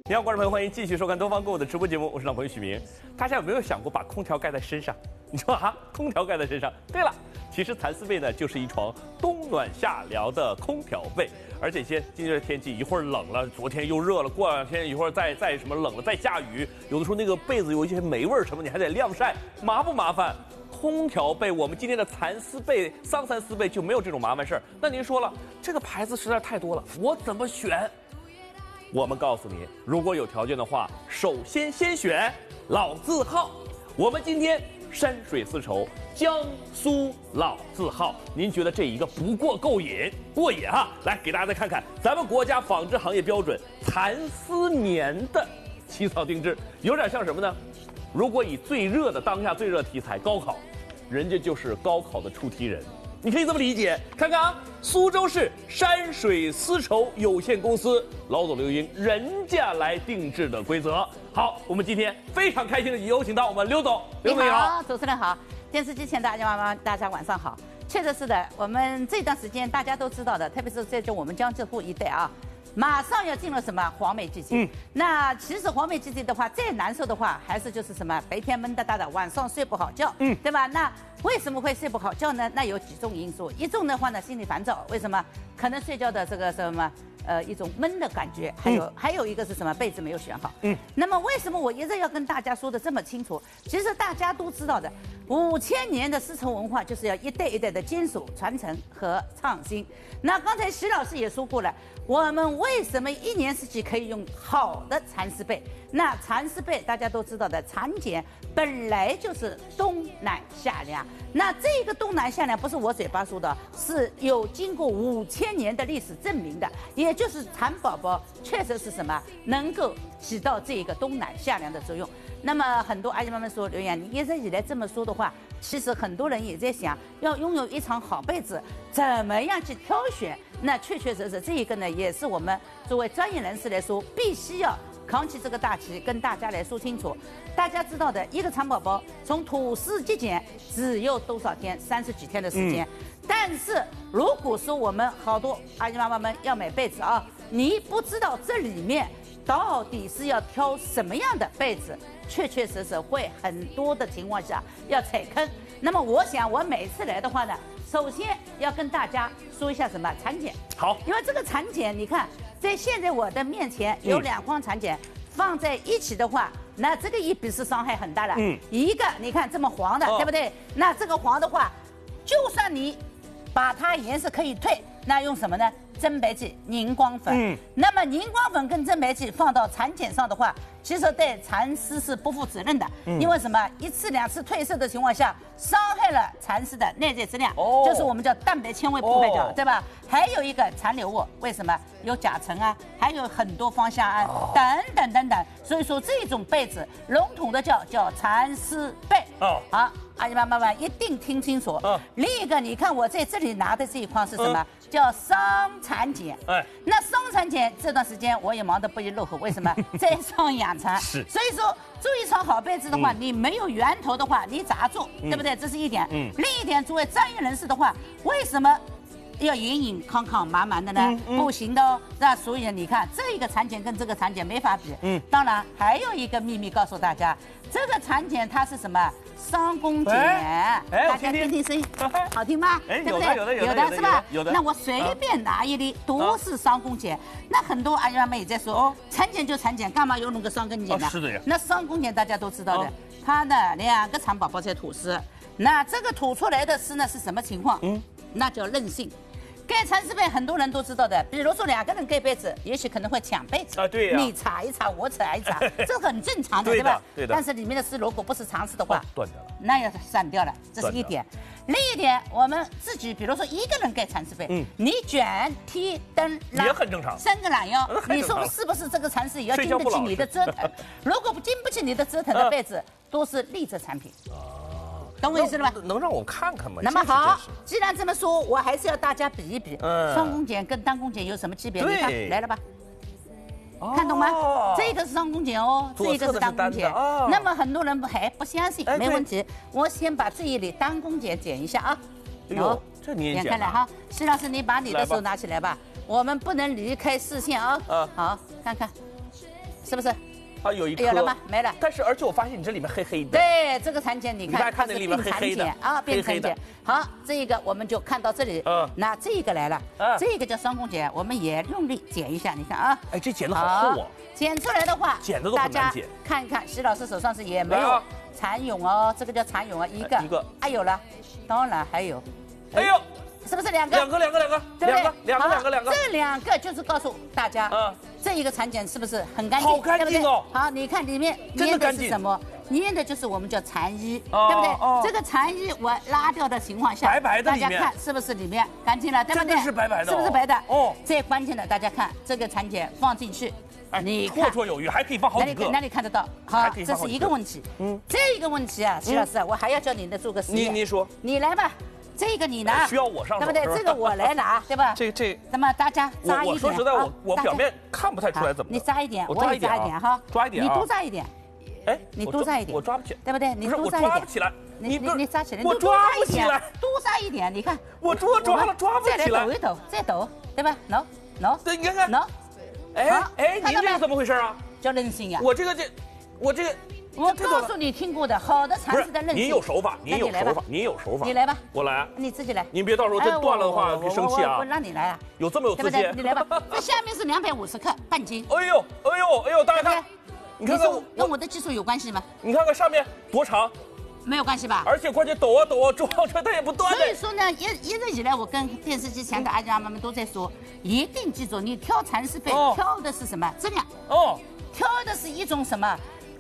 你好，观众朋友，欢迎继续收看东方购物的直播节目，我是老朋友许明。大家有没有想过把空调盖在身上？你说啊，空调盖在身上？对了，其实蚕丝被呢就是一床冬暖夏凉的空调被，而且今天的天气一会儿冷了，昨天又热了，过两天一会儿再什么冷了，再下雨，有的时候那个被子有一些霉味什么，你还得晾晒，麻不麻烦？空调被，我们今天的蚕丝被、桑蚕丝被就没有这种麻烦事儿。那您说了，这个牌子实在太多了，我怎么选？我们告诉你，如果有条件的话，首先选老字号。我们今天山水丝绸，江苏老字号，您觉得这一个不过瘾哈？来给大家再看看咱们国家纺织行业标准蚕丝棉的起草定制，有点像什么呢？如果以当下最热题材高考，人家就是高考的出题人。你可以这么理解，看看啊，苏州市山水丝绸有限公司老总刘英人家来定制的规则。好，我们今天非常开心的有请到我们刘总，刘总你好， 主持人好，电视机前大家晚上好。确实是的，我们这段时间大家都知道的，特别是在我们江浙沪一带啊，马上要进入什么黄梅季节。那其实黄梅季节的话，最难受的话还是就是什么白天闷哒哒的，晚上睡不好觉，对吧？那为什么会睡不好觉呢？那有几种因素，一种的话呢，心理烦躁，为什么？可能睡觉的这个什么一种闷的感觉，还有一个是什么？被子没有选好。那么为什么我一直要跟大家说的这么清楚？其实大家都知道的，5000年的丝绸文化就是要一代一代的坚守、传承和创新。那刚才徐老师也说过了，我们为什么一年四季可以用好的蚕丝被？那蚕丝被大家都知道的，蚕茧本来就是冬暖夏凉。那这个冬暖夏凉不是我嘴巴说的，是有经过5000年的历史证明的，也就是蚕宝宝确实是什么能够起到这个冬暖夏凉的作用。那么很多阿姨妈妈说，刘洋，你一直以来这么说的话，其实很多人也在想，要拥有一床好被子，怎么样去挑选？那确实这一个呢，也是我们作为专业人士来说，必须要扛起这个大旗，跟大家来说清楚。大家知道的，一个蚕宝宝从吐丝结茧只有多少天？30几天的时间。但是如果说我们好多阿姨妈妈们要买被子啊，你不知道这里面到底是要挑什么样的被子，确实会很多的情况下要踩坑。那么我想我每次来的话呢，首先要跟大家说一下什么蚕茧。好，因为这个蚕茧，你看在现在我的面前有2筐蚕茧放在一起的话，那这个一比是伤害很大的。一个你看这么黄的，对不对？那这个黄的话，就算你把它颜色可以退，那用什么呢？增白剂、凝光粉。那么凝光粉跟增白剂放到蚕茧上的话，其实对蚕丝是不负责任的。因为什么？1次2次褪色的情况下，伤害了蚕丝的内在质量，就是我们叫蛋白纤维破坏掉，对吧？还有一个残留物，为什么？有甲醇啊，还有很多芳香胺等等。所以说这种被子笼统的叫蚕丝被。好，阿姨妈妈们一定听清楚。另一个，你看我在这里拿的这一筐是什么？叫桑蚕茧。那桑蚕茧这段时间我也忙得不亦乐乎，为什么？在上养蚕。所以说做一床好被子的话，你没有源头的话，你咋做？对不对？这是一点。另一点，作为专业人士的话，为什么要隐康满满的呢？不行的哦。那所以你看，这一个蚕茧跟这个蚕茧没法比。当然还有一个秘密告诉大家，这个蚕茧它是什么？桑公茧。大家听声音，好听吗？对不对？有的是吧？有的。那我随便拿一粒都是桑公茧。那很多阿姨妈妈也在说，蚕茧就蚕茧，干嘛要弄个桑公茧呢？是的呀。那桑公茧大家都知道的，它呢2个蚕宝宝在吐丝，那这个吐出来的丝呢是什么情况？那叫韧性。盖蚕丝被很多人都知道的，比如说2个人盖被子，也许可能会抢被子啊，对呀，你插一插，我插一插，这很正常的，对吧？对的。但是里面的丝如果不是长丝的话，断掉了，那要散掉了，这是一点。另一点，我们自己比如说1个人盖蚕丝被，你卷、踢、蹬、拉也很正常，3个懒腰，你说是不是这个蚕丝也要经得起你的折腾？如果经不起你的折腾的被子，都是劣质产品。懂我意思了吧？能让我看看吗？那么好，既然这么说，我还是要大家比一比，双公茧跟单公茧有什么区别？你看来了吧？看懂吗？这个是双公茧哦，这个是单公茧。那么很多人还不相信，没问题，我先把这一粒单公茧剪一下啊。 哟，这你也剪？ 看来哈，施老师，你把你的手拿起来吧，我们不能离开视线啊。好，看看。 是不是？ 啊，有一颗。 有了吗？没了。 但是而且我发现你这里面黑黑的。 对，这个产检你看， 看那里面黑黑的啊，变产检。好，这一个我们就看到这里。那这个来了，这个叫双宫剪，我们也用力剪一下，你看啊。 哎，这剪的好厚哦。 剪出来的话， 剪的都很难剪。 看一看，徐老师手上是也没有蚕蛹哦，这个叫蚕蛹啊，一个。啊，有了，当然还有。 哎呦。 是不是两个？ 两个，两个。 这两个就是告诉大家，这一个产检是不是很干净？ 好干净哦！ 好，你看里面粘的是什么？粘的就是我们叫蚕衣，对不对？这个蚕衣我拉掉的情况下， 白白的， 大家看是不是里面干净了？对不对？ 真的是白白的， 是不是白的？ 哦， 最关键的，大家看这个产检放进去。你绰绰有余，还可以放好几个。 哪里看得到？好，这是一个问题。这个问题啊，徐老师，我还要叫你做个实验。 你说， 你来吧。这个你拿， 需要我上手， 对不对？这个我来拿，对吧？ 这， 那么大家扎一点。 我说实在，我表面看不太出来怎么。 你扎一点， 我也扎一点哈， 抓一点， 你多扎一点。 哎， 你多扎一点， 我抓不起来， 对不对？你多扎一点， 我抓不起来。 你扎起来， 我抓不起来， 多扎一点，你看。 我抓了，抓不起来。 再来抖一抖，再抖，对吧？挠。 对，你看看。 挠。 哎，您这是怎么回事啊？ 叫韧性呀。 我这个。 我告诉你听过的，好的蚕丝的韧性。 您有手法，您有手法。 你来吧， 我来。 你自己来。 您别到时候这断了的话，别生气啊。 我让你来啊。 有这么有自信？ 你来吧。这下面是250克，半斤。 哎呦，大家看，你看看， 跟我的技术有关系吗？ 你看看上面多长。 没有关系吧？ 而且关键抖啊，撞车它也不断。 所以说呢，一直以来我跟电视机前的阿姨阿妈们都在说，一定记住，你挑蚕丝被挑的是什么质量？挑的是一种什么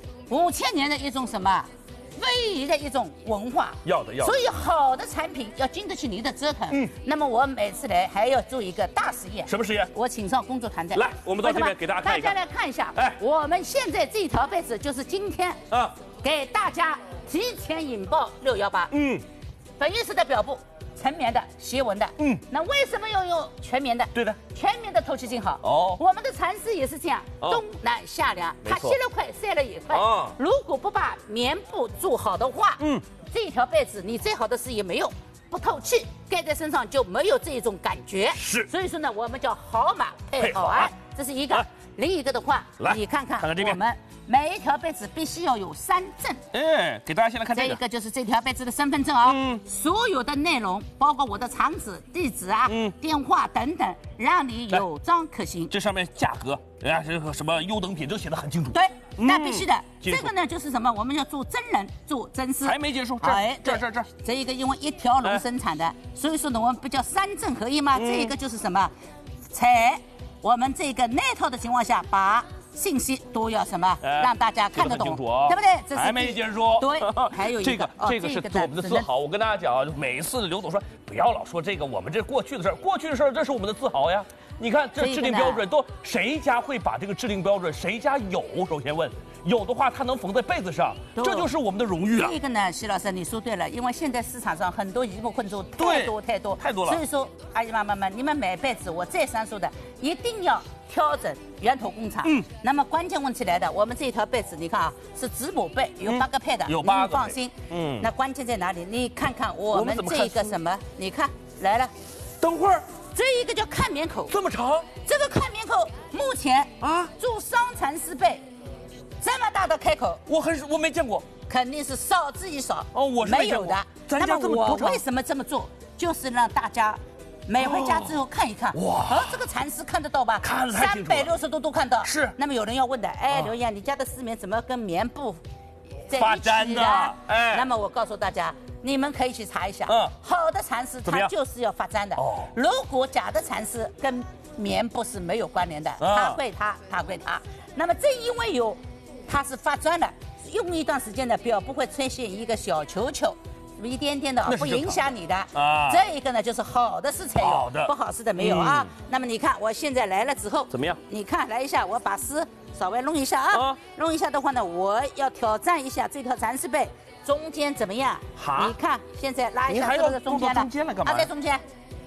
？5000年的一种什么非遗的一种文化， 要的。 所以好的产品要经得起你的折腾。那么我每次来还要做一个大实验。 什么实验？ 我请上工作团队来，我们到这边给大家看一看。 大家来看一下，我们现在这条被子就是今天给大家提前引爆618。粉玉石的表布。纯棉的、斜纹的，那为什么要用全棉的？ 对的， 全棉的透气性好。我们的蚕丝也是这样，冬暖夏凉，它吸了快，晒了也快。如果不把棉布做好的话，这条被子你最好的是也没有，不透气，盖在身上就没有这种感觉。 是， 所以说呢，我们叫好马配好鞍，这是一个。另一个的话，你看看这边， 我们每一条被子必须要有3证。 给大家先来看这个。 这个就是这条被子的身份证啊。所有的内容，包括我的厂址、地址啊、电话等等，让你有章可循。 这上面价格，人家这个什么优等品都写得很清楚。 对，那必须的。这个呢就是什么？我们要做真人，做真丝。 还没结束，这。 这一个因为一条龙生产的，所以说呢，我们不叫3证合一吗？这一个就是什么？在我们这个那套的情况下，把信息都要什么，让大家看得懂，对不对？这是还没结束。 对，还有一个， 这个是我们的自豪。我跟大家讲啊，每一次刘总说不要老说这个，我们这过去的事儿，过去的事儿，这是我们的自豪呀。你看这制定标准都谁家会把这个制定标准？谁家有？首先问，有的话它能缝在被子上，这就是我们的荣誉啊。 这个呢，徐老师你说对了，因为现在市场上很多鱼目混珠，太多了。所以说，阿姨妈妈们，你们买被子，我再三说的，一定要挑准源头工厂。那么关键问题来的，我们这一条被子，你看啊，是子母被，有8个配的， 有8个， 放心。那关键在哪里？你看看我们这个什么，你看来了， 等会儿。 这一个叫看棉口， 这么长。 这个看棉口目前做伤蚕丝被这么大的开口， 我没见过， 肯定是少之又少。 我是没有的。 那么我为什么这么做？就是让大家买回家之后看一看。哇，这个蚕丝看得到吧？ 看得太清楚了 ，360度都看到。 是。 那么有人要问的，刘燕，你家的丝棉怎么跟棉布发粘的？ 那么我告诉大家。你们可以去查一下，好的蚕丝它就是要发粘的。如果假的蚕丝跟棉布是没有关联的，它归它。那么正因为它是发粘的，用一段时间呢，表布会出现一个小球球，一点点的，不影响你的。这一个呢就是好的丝才有，不好丝的没有啊。那么你看我现在来了之后怎么样？ 你看来一下，我把丝稍微弄一下啊，弄一下的话呢，我要挑战一下这条蚕丝被。中间怎么样？你看，现在拉一下这个中间了，在中间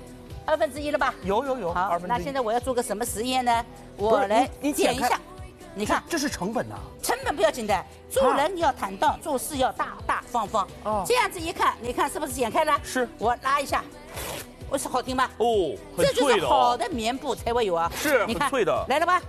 ，1/2了吧？ 有。 好，那现在我要做个什么实验呢？我来剪一下，你看， 这是成本呐。 成本不要紧的，做人要坦荡，做事要大大方方。这样子一看，你看是不是剪开了？ 是。 我拉一下，我说好听吧？ 很这就是好的棉布才会有啊。 是， 你看脆的。 来了吧？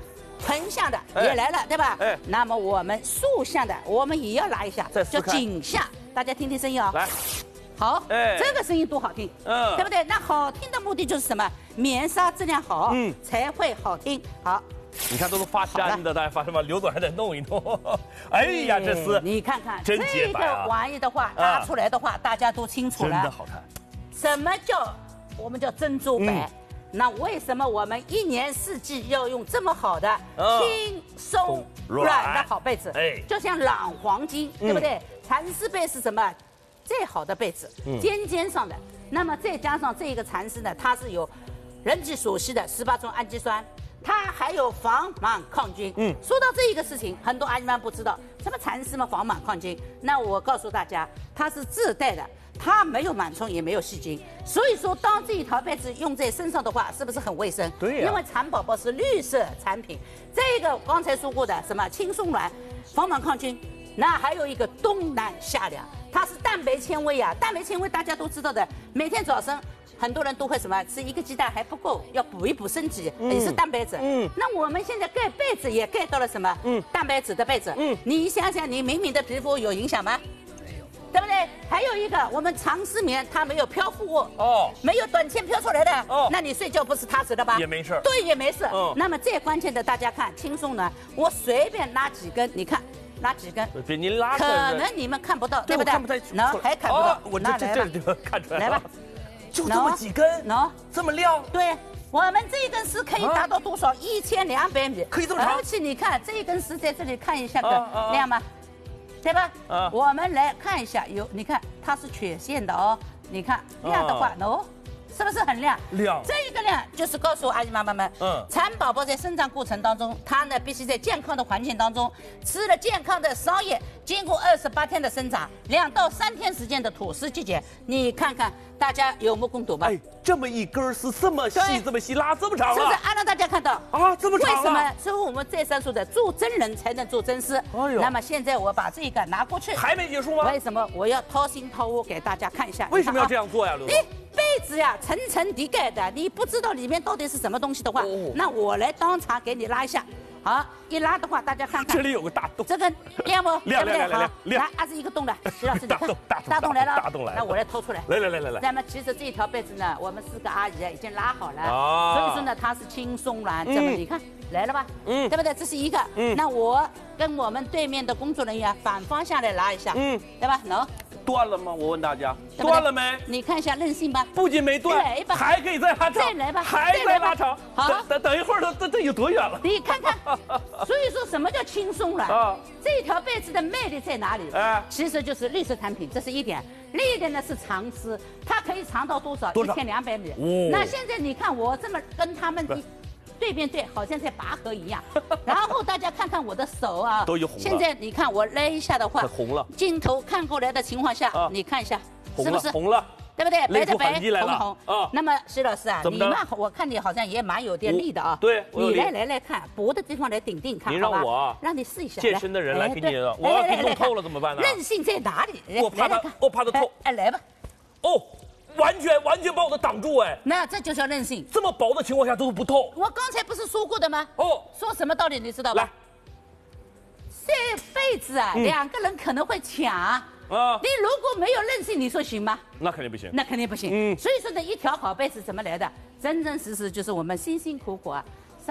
横向的也来了，对吧？ 哎， 那么我们竖向的我们也要拉一下，叫颈向，大家听听声音哦。 来， 好， 哎， 这个声音多好听，对不对？那好听的目的就是什么？棉纱质量好，才会好听。好。 你看都是发粘的，大家发现吗？刘总还得弄一弄。哎呀，这丝你看看真洁白啊！ 这个玩意的话，拉出来的话，大家都清楚了。 真的好看。 什么叫我们叫珍珠白？那为什么我们一年四季要用这么好的轻松软的好被子？哎，就像朗黄金，对不对？蚕丝被是什么？最好的被子，尖上的。那么再加上这个蚕丝呢，它是有人体所需的18种氨基酸。它还有防螨抗菌。说到这一个事情，很多阿姨们不知道什么蚕丝嘛，防螨抗菌。那我告诉大家，它是自带的，它没有螨虫，也没有细菌。所以说，当这一条被子用在身上的话，是不是很卫生？ 对呀。 因为蚕宝宝是绿色产品，这个刚才说过的什么轻松软，防螨抗菌。那还有一个冬暖夏凉，它是蛋白纤维啊，蛋白纤维大家都知道的，每天早上。很多人都会什么吃一个鸡蛋还不够，要补一补身体，也是蛋白质。那我们现在盖被子也盖到了什么？蛋白质的被子。你想想，你敏敏的皮肤有影响吗？没有，对不对？还有一个，我们长丝棉它没有漂浮物，没有短线飘出来的，那你睡觉不是踏实的吧？ 也没事。 对，也没事。那么最关键的，大家看轻松暖，我随便拉几根，你看。拉几根？ 别您拉， 可能你们看不到，对不对？ 看不太清楚， 还看不到。 我这就看出来了。 来吧。 就这么几根，这么亮。 对，我们这一根丝可以达到多少？1200米， 可以这么长。 而且你看这一根丝在这里看一下个亮吗？对吧？我们来看一下，你看它是曲线的哦。你看亮的话，是不是很亮？ 亮。 这一个亮就是告诉阿姨妈妈们，蚕宝宝在生长过程当中，它呢必须在健康的环境当中吃了健康的桑叶，经过28天的生长，2到3天时间的吐丝季节，你看看大家有目共睹吧？ 哎，这么一根丝这么细，这么细，拉这么长了， 是不是？让大家看到啊，这么长了。 为什么？所以我们再三说的，做真人才能做真丝。哎呦，那么现在我把这个拿过去， 还没结束吗？ 为什么？我要掏心掏窝给大家看一下。 为什么要这样做呀，刘总？ 被子呀，层层叠盖的，你不知道里面到底是什么东西的话，那我来当场给你拉一下。好，一拉的话，大家看看， 这里有个大洞， 这个亮不？ 亮。 来，还是一个洞的，徐老师，你看，大洞来了， 大洞来了， 那我来偷出来。 来。 那么其实这一条被子呢，我们4个阿姨已经拉好了，所以说呢，它是轻松软，这么你看来了吧？对不对？这是一个。那我跟我们对面的工作人员反方向来拉一下，对吧？能。 断了吗？我问大家，断了没？ 你看一下韧性吧。 不仅没断，还可以再拉长。 再来吧， 还再拉长。 好， 等一会儿，这有多远了？ 你看看。所以说什么叫轻松软？这条被子的魅力在哪里？其实就是绿色产品，这是一点。另一点呢是长丝，它可以长到多少？1200米。那现在你看我这么跟他们对面对，好像在拔河一样。然后大家看看我的手啊， 都有红了。 现在你看我勒一下的话， 红了。 镜头看过来的情况下，你看一下，是不是红了？ 对不对？ 白的白，红啊。那么徐老师啊，你嘛，我看你好像也蛮有点力的啊。 对， 你来看，薄的地方来顶看。 您让我让你试一下。 健身的人来给你，我要给弄透了怎么办呢？ 韧性在哪里？ 我怕它透。 哎，来吧。 完全把我的挡住哎！ 那这就叫韧性。 这么薄的情况下都不透。 我刚才不是说过的吗？说什么道理你知道吧？ 来， 这被子啊，2个人可能会抢啊。你如果没有韧性，你说行吗？ 那肯定不行。 那肯定不行。所以说呢，一条好被子怎么来的？真实就是我们辛辛苦苦啊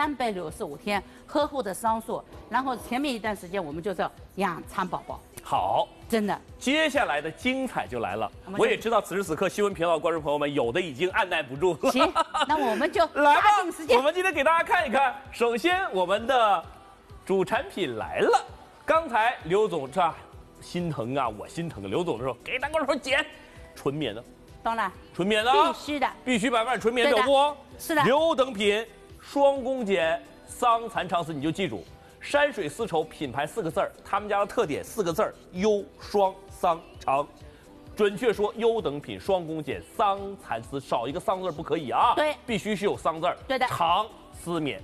，365天呵护的桑树，然后前面一段时间我们就是要养蚕宝宝。 好， 真的。 接下来的精彩就来了。我也知道此时此刻新闻频道观众朋友们有的已经按耐不住了。 行，那我们就来吧。 时间。 我们今天给大家看一看，首先我们的主产品来了。刚才刘总这心疼啊，我心疼。刘总的时候给大家说剪纯棉的， 当然纯棉的，必须100%纯棉，有不？ 是的。 优等品双弓剪桑蚕长丝，你就记住。山水丝绸品牌4个字儿，他们家的特点4个字儿：优双桑长。准确说，优等品双弓剪桑蚕丝，少一个桑字不可以啊。 对， 必须是有桑字儿。 对的。 长丝棉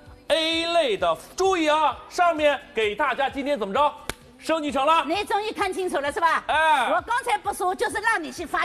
，A 类的，注意啊，上面给大家今天怎么着？升级成了。 你终于看清楚了是吧？我刚才不说，就是让你去发。